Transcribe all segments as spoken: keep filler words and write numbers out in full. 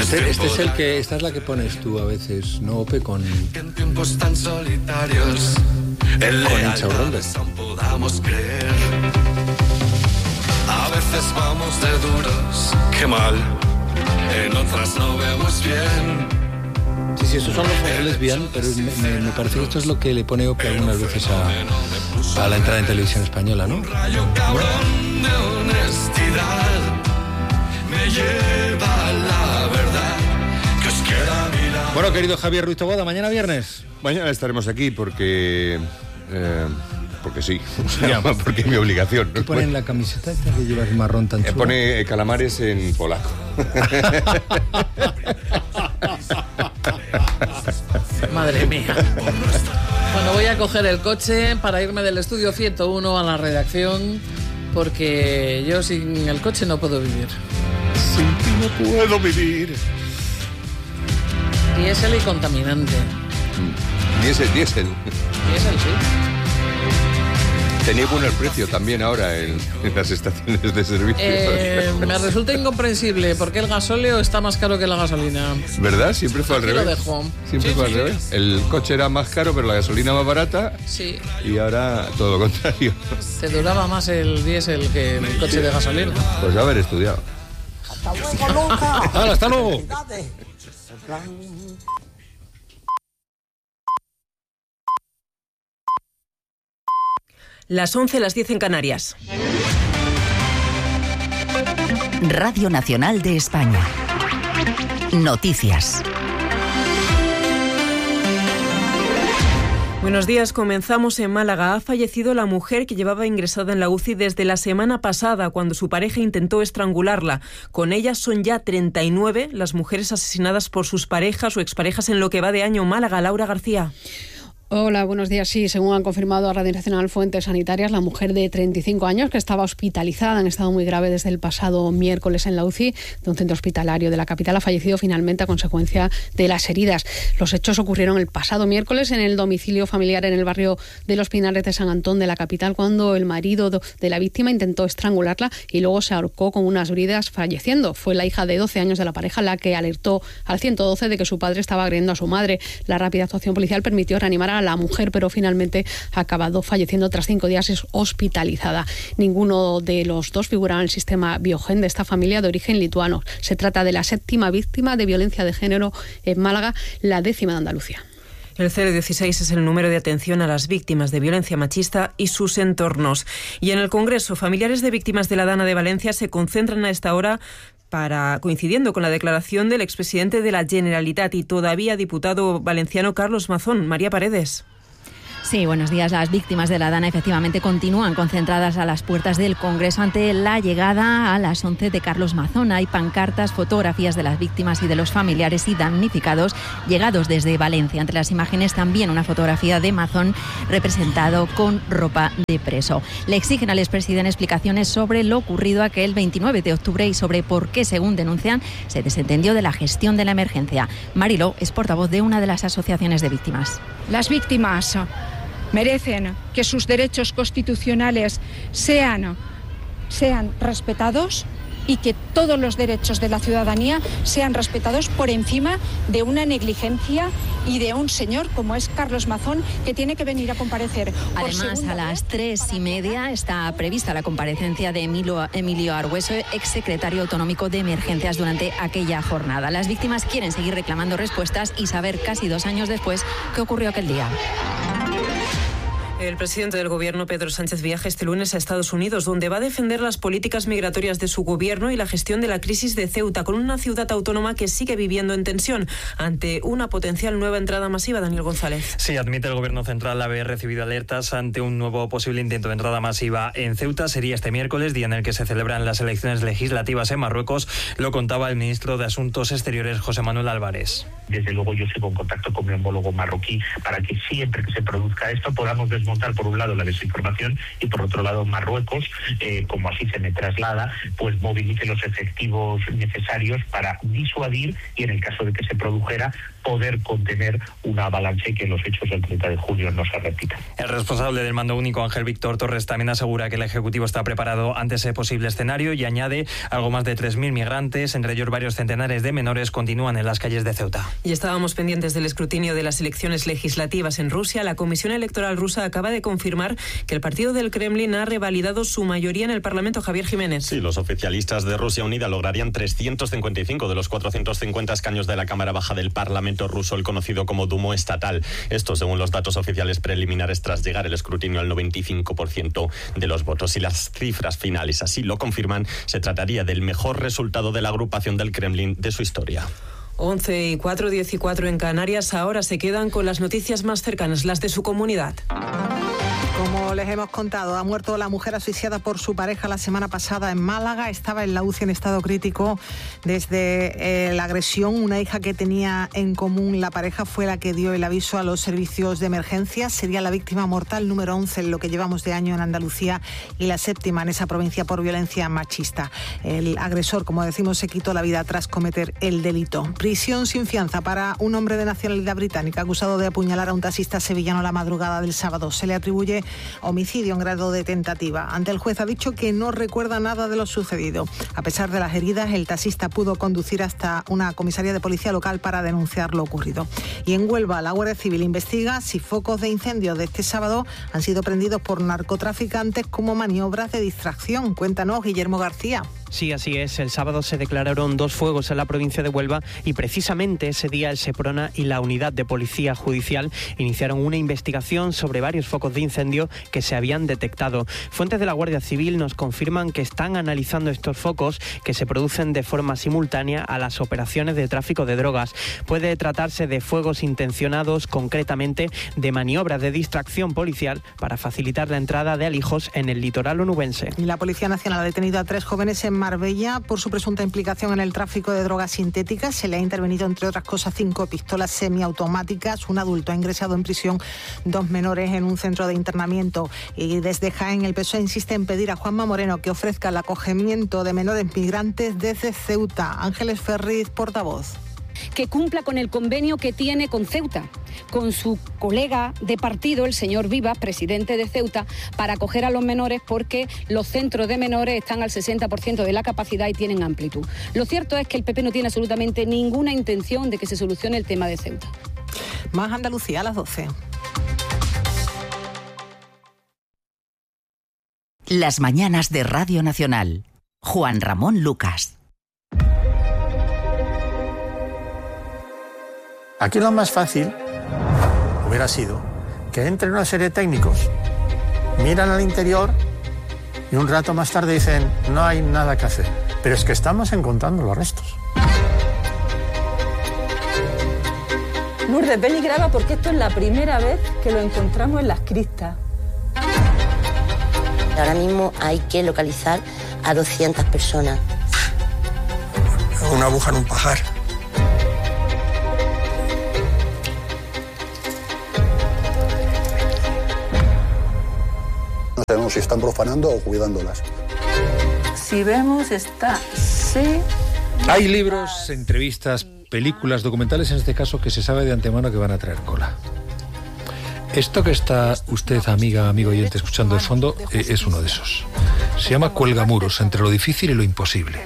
Este, este es el que, esta es la que pones tú a veces, ¿no, Ope? Con, en tiempos tan solitarios, en lealtades aún podamos creer. A veces vamos de duros, qué mal, en otras no vemos bien. Sí, sí, estos son los famosos bien, pero me, me, me parece que esto es lo que le pone Ope algunas veces a, a la entrada en televisión española, ¿no? Un rayo cabrón de honestidad me lleva a la verdad que os queda a mi lado. Bueno, querido Javier Ruiz Taboada, mañana viernes. Mañana estaremos aquí porque... Eh, porque sí, o sea, porque es mi obligación. ¿Qué pone en la camiseta esta que llevas marrón tan chulo? Pone calamares en polaco. Madre mía. Bueno, voy a coger el coche para irme del estudio ciento uno a la redacción, porque yo sin el coche no puedo vivir. Sin ti no puedo vivir. Diésel y contaminante. Diésel, diésel. Diésel, sí. Tenía bueno el precio también ahora en, en las estaciones de servicio. Eh, me resulta incomprensible porque el gasóleo está más caro que la gasolina. ¿Verdad? Siempre fue al Aquí revés. lo dejo. Siempre Sí, fue sí, al revés. El coche era más caro, pero la gasolina más barata. Sí. Y ahora todo lo contrario. Te duraba más el diésel que el coche de gasolina. Pues haber estudiado. Hasta luego, Luca. ¡Hala, hasta luego! Las once, las diez en Canarias. Radio Nacional de España. Noticias. Buenos días, comenzamos en Málaga. Ha fallecido la mujer que llevaba ingresada en la U C I desde la semana pasada, cuando su pareja intentó estrangularla. Con ella son ya treinta y nueve las mujeres asesinadas por sus parejas o exparejas en lo que va de año. Málaga, Laura García. Hola, buenos días. Sí, según han confirmado a Radio Nacional fuentes sanitarias, la mujer de treinta y cinco años que estaba hospitalizada en estado muy grave desde el pasado miércoles en la U C I de un centro hospitalario de la capital ha fallecido finalmente a consecuencia de las heridas. Los hechos ocurrieron el pasado miércoles en el domicilio familiar en el barrio de Los Pinares de San Antón de la capital, cuando el marido de la víctima intentó estrangularla y luego se ahorcó con unas bridas, falleciendo. Fue la hija de doce años de la pareja la que alertó al ciento doce de que su padre estaba agrediendo a su madre. La rápida actuación policial permitió reanimar a la mujer, pero finalmente ha acabado falleciendo tras cinco días es hospitalizada. Ninguno de los dos figuraba en el sistema Biogen de esta familia de origen lituano. Se trata de la séptima víctima de violencia de género en Málaga, la décima de Andalucía. El cero dieciséis es el número de atención a las víctimas de violencia machista y sus entornos. Y en el Congreso, familiares de víctimas de la Dana de Valencia se concentran a esta hora para coincidiendo con la declaración del expresidente de la Generalitat y todavía diputado valenciano Carlos Mazón. María Paredes. Sí, buenos días. Las víctimas de la Dana efectivamente continúan concentradas a las puertas del Congreso ante la llegada a las once de Carlos Mazón. Hay pancartas, fotografías de las víctimas y de los familiares y damnificados llegados desde Valencia. Entre las imágenes también una fotografía de Mazón representado con ropa de preso. Le exigen al expresidente explicaciones sobre lo ocurrido aquel veintinueve de octubre y sobre por qué, según denuncian, se desentendió de la gestión de la emergencia. Mariló es portavoz de una de las asociaciones de víctimas. Las víctimas merecen que sus derechos constitucionales sean, sean respetados y que todos los derechos de la ciudadanía sean respetados por encima de una negligencia y de un señor como es Carlos Mazón, que tiene que venir a comparecer. Además, a las tres y media está prevista la comparecencia de Emilio, Emilio Argüeso, exsecretario autonómico de Emergencias, durante aquella jornada. Las víctimas quieren seguir reclamando respuestas y saber casi dos años después qué ocurrió aquel día. El presidente del Gobierno, Pedro Sánchez, viaja este lunes a Estados Unidos, donde va a defender las políticas migratorias de su gobierno y la gestión de la crisis de Ceuta, con una ciudad autónoma que sigue viviendo en tensión ante una potencial nueva entrada masiva. Daniel González. Sí, admite el Gobierno central haber recibido alertas ante un nuevo posible intento de entrada masiva en Ceuta. Sería este miércoles, día en el que se celebran las elecciones legislativas en Marruecos. Lo contaba el ministro de Asuntos Exteriores, José Manuel Álvarez. Desde luego yo sigo en contacto con mi homólogo marroquí para que siempre que se produzca esto podamos desmontar desmontar, por un lado, la desinformación y, por otro lado, Marruecos, eh, como así se me traslada, pues movilice los efectivos necesarios para disuadir y, en el caso de que se produjera, poder contener una avalancha y que los hechos del treinta de julio no se repitan. El responsable del mando único, Ángel Víctor Torres, también asegura que el Ejecutivo está preparado ante ese posible escenario y añade algo más de tres mil migrantes, entre ellos varios centenares de menores, continúan en las calles de Ceuta. Y estábamos pendientes del escrutinio de las elecciones legislativas en Rusia. La Comisión Electoral rusa acaba de confirmar que el partido del Kremlin ha revalidado su mayoría en el Parlamento. Javier Jiménez. Sí, los oficialistas de Rusia Unida lograrían trescientos cincuenta y cinco de los cuatrocientos cincuenta escaños de la Cámara Baja del Parlamento ruso, el conocido como Dumo estatal. Esto según los datos oficiales preliminares tras llegar el escrutinio al noventa y cinco por ciento de los votos. Y las cifras finales así lo confirman, se trataría del mejor resultado de la agrupación del Kremlin de su historia. once y cuatro, diez y cuatro en Canarias. Ahora se quedan con las noticias más cercanas, las de su comunidad. Como les hemos contado, ha muerto la mujer asfixiada por su pareja la semana pasada en Málaga. Estaba en la U C I en estado crítico desde eh, la agresión. Una hija que tenía en común la pareja fue la que dio el aviso a los servicios de emergencia. Sería la víctima mortal número once en lo que llevamos de año en Andalucía y la séptima en esa provincia por violencia machista. El agresor, como decimos, se quitó la vida tras cometer el delito. Prisión sin fianza para un hombre de nacionalidad británica acusado de apuñalar a un taxista sevillano la madrugada del sábado. Se le atribuye homicidio en grado de tentativa. Ante el juez ha dicho que no recuerda nada de lo sucedido. A pesar de las heridas, el taxista pudo conducir hasta una comisaría de policía local para denunciar lo ocurrido. Y en Huelva, la Guardia Civil investiga si focos de incendio de este sábado han sido prendidos por narcotraficantes como maniobras de distracción. Cuéntanos, Guillermo García. Sí, así es. El sábado se declararon dos fuegos en la provincia de Huelva y precisamente ese día el Seprona y la Unidad de Policía Judicial iniciaron una investigación sobre varios focos de incendio que se habían detectado. Fuentes de la Guardia Civil nos confirman que están analizando estos focos que se producen de forma simultánea a las operaciones de tráfico de drogas. Puede tratarse de fuegos intencionados, concretamente de maniobras de distracción policial para facilitar la entrada de alijos en el litoral onubense. Y la Policía Nacional ha detenido a tres jóvenes en Marbella por su presunta implicación en el tráfico de drogas sintéticas. Se le ha intervenido, entre otras cosas, cinco pistolas semiautomáticas. Un adulto ha ingresado en prisión, dos menores en un centro de internamiento. Y desde Jaén, el P S O E insiste en pedir a Juanma Moreno que ofrezca el acogimiento de menores migrantes desde Ceuta. Ángeles Ferriz, portavoz. Que cumpla con el convenio que tiene con Ceuta, con su colega de partido, el señor Vivas, presidente de Ceuta, para acoger a los menores, porque los centros de menores están al sesenta por ciento de la capacidad y tienen amplitud. Lo cierto es que el P P no tiene absolutamente ninguna intención de que se solucione el tema de Ceuta. Más Andalucía a las doce. Las mañanas de Radio Nacional. Juan Ramón Lucas. Aquí lo más fácil hubiera sido que entren una serie de técnicos, miran al interior y un rato más tarde dicen no hay nada que hacer. Pero es que estamos encontrando los restos. Lourdes, peligraba porque esto es la primera vez que lo encontramos en las cristas. Ahora mismo hay que localizar a doscientas personas. Una aguja en un pajar. No sabemos si están profanando o cuidándolas. Si vemos, está... Sí. Hay libros, entrevistas, películas, documentales en este caso que se sabe de antemano que van a traer cola. Esto que está usted, amiga, amigo oyente, escuchando de fondo, eh, es uno de esos. Se llama Cuelgamuros, entre lo difícil y lo imposible.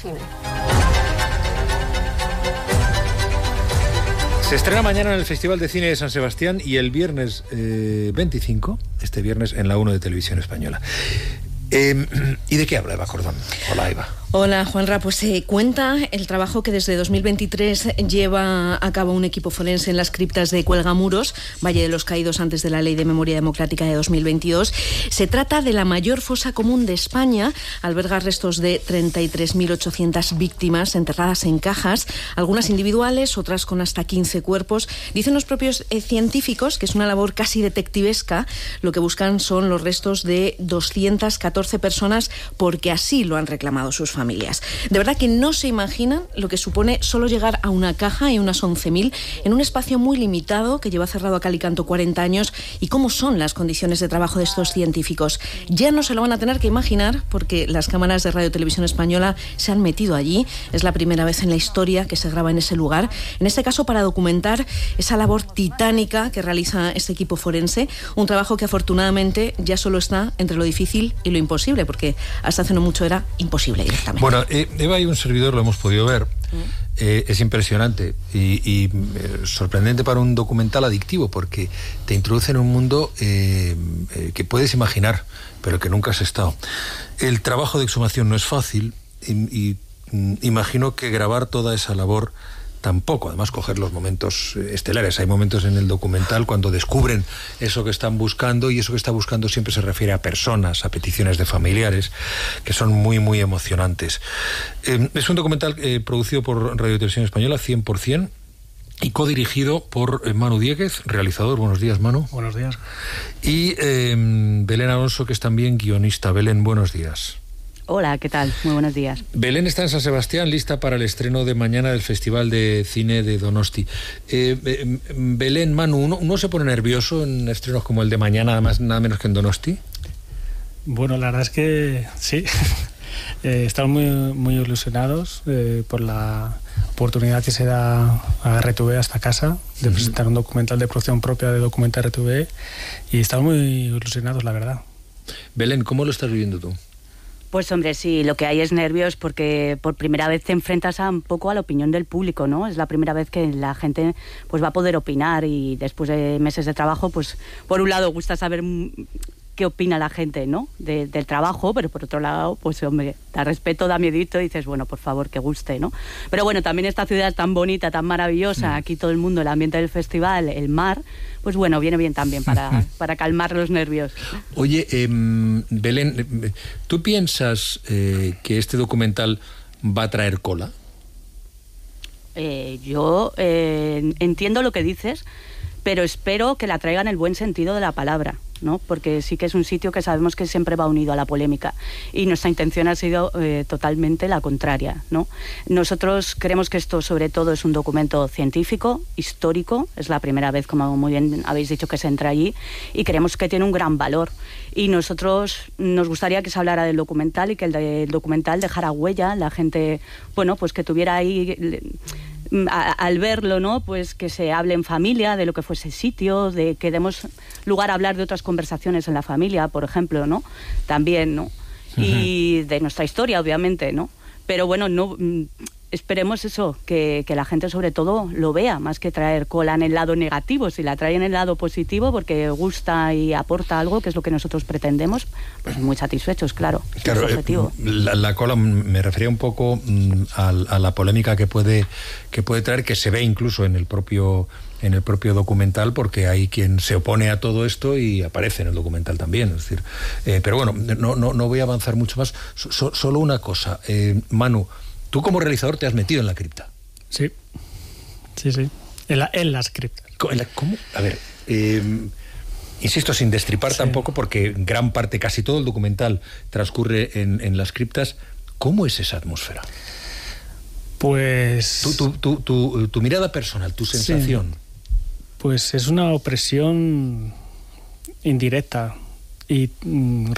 Se estrena mañana en el Festival de Cine de San Sebastián y el viernes eh, veinticinco, este viernes, en la uno de Televisión Española. Eh, ¿Y de qué habla Eva Cordón? Hola, Eva. Hola, Juanra. Pues se eh, cuenta el trabajo que desde dos mil veintitrés lleva a cabo un equipo forense en las criptas de Cuelgamuros, Valle de los Caídos, antes de la Ley de Memoria Democrática de dos mil veintidós. Se trata de la mayor fosa común de España. Alberga restos de treinta y tres mil ochocientas víctimas enterradas en cajas, algunas individuales, otras con hasta quince cuerpos. Dicen los propios eh, científicos que es una labor casi detectivesca. Lo que buscan son los restos de doscientas catorce personas porque así lo han reclamado sus familias. familias. De verdad que no se imaginan lo que supone solo llegar a una caja y unas once mil en un espacio muy limitado que lleva cerrado a cal y canto cuarenta años, y cómo son las condiciones de trabajo de estos científicos. Ya no se lo van a tener que imaginar porque las cámaras de Radio Televisión Española se han metido allí. Es la primera vez en la historia que se graba en ese lugar, en este caso para documentar esa labor titánica que realiza este equipo forense, un trabajo que afortunadamente ya solo está entre lo difícil y lo imposible, porque hasta hace no mucho era imposible directamente. Bueno, eh, Eva y un servidor lo hemos podido ver. Eh, es impresionante y, y eh, sorprendente para un documental adictivo, porque te introduce en un mundo eh, eh, que puedes imaginar, pero que nunca has estado. El trabajo de exhumación no es fácil y, y mm, imagino que grabar toda esa labor tampoco, además coger los momentos estelares. Hay momentos en el documental cuando descubren eso que están buscando, y eso que está buscando siempre se refiere a personas, a peticiones de familiares, que son muy, muy emocionantes. Eh, es un documental eh, producido por Radio Televisión Española, cien por ciento, y codirigido por eh, Manu Dieguez, realizador. Buenos días, Manu. Buenos días. Y eh, Belén Alonso, que es también guionista. Belén, buenos días. Hola, ¿qué tal? Muy buenos días. Belén está en San Sebastián, lista para el estreno de mañana del Festival de Cine de Donosti. Eh, eh, Belén, Manu, ¿uno, ¿uno se pone nervioso en estrenos como el de mañana, además nada menos que en Donosti? Bueno, la verdad es que sí. eh, estamos muy, muy ilusionados eh, por la oportunidad que se da a R T V, a esta casa, de uh-huh. presentar un documental de producción propia de Documenta R T V, y estamos muy ilusionados, la verdad. Belén, ¿cómo lo estás viviendo tú? Pues hombre, sí, lo que hay es nervios, porque por primera vez te enfrentas a un poco a la opinión del público, ¿no? Es la primera vez que la gente pues va a poder opinar, y después de meses de trabajo, pues por un lado gusta saber qué opina la gente, ¿no? De, del trabajo, pero por otro lado, pues hombre, da respeto, da miedito, y dices, bueno, por favor, que guste, ¿no? Pero bueno, también esta ciudad tan bonita, tan maravillosa, aquí todo el mundo, el ambiente del festival, el mar, pues bueno, viene bien también para, para calmar los nervios. Oye, eh, Belén, ¿tú piensas eh, que este documental va a traer cola? Eh, yo eh, entiendo lo que dices, pero espero que la traiga en el buen sentido de la palabra, ¿no? Porque sí que es un sitio que sabemos que siempre va unido a la polémica, y nuestra intención ha sido eh, totalmente la contraria, ¿no? Nosotros creemos que esto sobre todo es un documento científico, histórico, es la primera vez, como muy bien habéis dicho, que se entra allí, y creemos que tiene un gran valor, y nosotros nos gustaría que se hablara del documental, y que el, de, el documental dejara huella, la gente, bueno, pues que tuviera ahí... A, al verlo, ¿no? Pues que se hable en familia de lo que fue ese sitio, de que demos lugar a hablar de otras conversaciones en la familia, por ejemplo, ¿no? También, ¿no? Uh-huh. Y de nuestra historia, obviamente, ¿no? Pero bueno, no... Esperemos eso, que, que la gente sobre todo lo vea, más que traer cola en el lado negativo. Si la trae en el lado positivo porque gusta y aporta algo, que es lo que nosotros pretendemos, pues muy satisfechos, claro. Claro, es objetivo. Eh, la, la cola me refería un poco mm, a, a la polémica que puede, que puede traer, que se ve incluso en el propio... en el propio documental, porque hay quien se opone a todo esto y aparece en el documental también, es decir, eh, pero bueno, no, no, no voy a avanzar mucho más. So, solo una cosa, eh, Manu, tú como realizador te has metido en la cripta. Sí, sí, sí, en, la, en las criptas. ¿Cómo? ¿Cómo? A ver, eh, insisto, sin destripar sí. tampoco, porque gran parte, casi todo el documental transcurre en, en las criptas. ¿Cómo es esa atmósfera? Pues... Tu, tu, tu, tu, tu mirada personal, tu sensación. Sí. Pues es una opresión indirecta y mm,